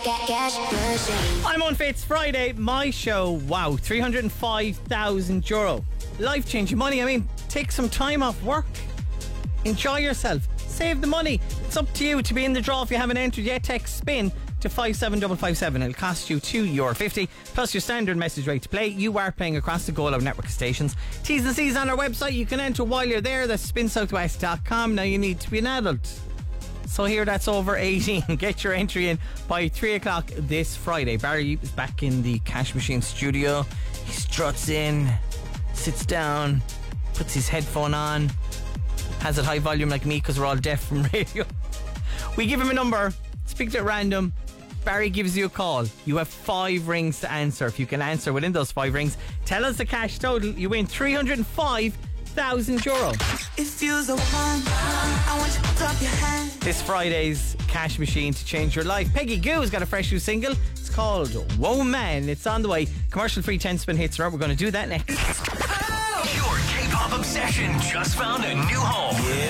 Cash Machine. I'm on It's Friday, my show. Wow, €305,000. Life-changing money. I mean, take some time off work. Enjoy yourself. Save the money. It's up to you to be in the draw if you haven't entered yet. Text SPIN to 57557. It'll cost you €2.50 plus your standard message rate to play. You are playing across the Go Loud network of stations. T's and C's on our website. You can enter while you're there. That's spinsouthwest.com. Now you need to be an adult. So here, that's over 18. Get your entry in by 3 o'clock this Friday. Barry is back in the Cash Machine studio. He struts in, sits down, puts his headphone on, has it high volume like me because we're all deaf from radio. We give him a number, speak to it random. Barry gives you a call. You have 5 rings to answer. If you can answer within those 5 rings, tell us the cash total. You win €305,000. If you're the one, I want you to clap your hands. This Friday's Cash Machine to change your life. Peggy Gou's got a fresh new single. It's called Whoa Man. It's on the way. Commercial free 10-spin hits. We're going to do that next. Your K-pop obsession just found a new home. Yeah.